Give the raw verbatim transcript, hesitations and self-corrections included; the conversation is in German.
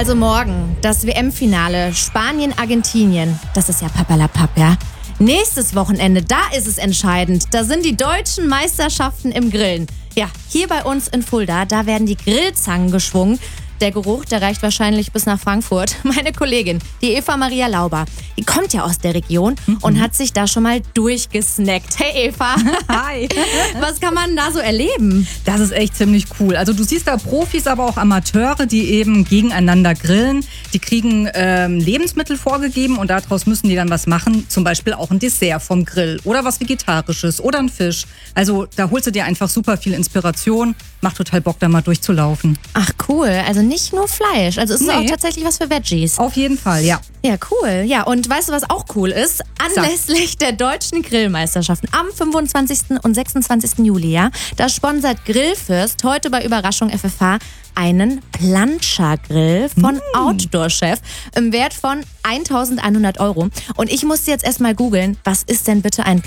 Also morgen, das W M-Finale Spanien-Argentinien. Das ist ja papperlapapp, ja. Nächstes Wochenende, da ist es entscheidend. Da sind die deutschen Meisterschaften im Grillen. Ja, hier bei uns in Fulda, da werden die Grillzangen geschwungen. Der Geruch, der reicht wahrscheinlich bis nach Frankfurt. Meine Kollegin, die Eva Maria Lauber, die kommt ja aus der Region mhm. und hat sich da schon mal durchgesnackt. Hey Eva. Hi. Was kann man da so erleben? Das ist echt ziemlich cool. Also du siehst da Profis, aber auch Amateure, die eben gegeneinander grillen. Die kriegen ähm, Lebensmittel vorgegeben und daraus müssen die dann was machen. Zum Beispiel auch ein Dessert vom Grill oder was Vegetarisches oder ein Fisch. Also da holst du dir einfach super viel Inspiration. Macht total Bock, da mal durchzulaufen. Ach cool, also nicht nur Fleisch. Also ist es Nee. auch tatsächlich was für Veggies. Auf jeden Fall, ja. Ja, cool. Ja, und weißt du, was auch cool ist? Anlässlich der deutschen Grillmeisterschaften am fünfundzwanzigsten und sechsundzwanzigsten Juli, ja, da sponsert Grillfürst heute bei Überraschung F F H einen Plancha-Grill von Mm. Outdoor Chef im Wert von eintausendeinhundert Euro. Und ich musste jetzt erstmal googeln, was ist denn bitte ein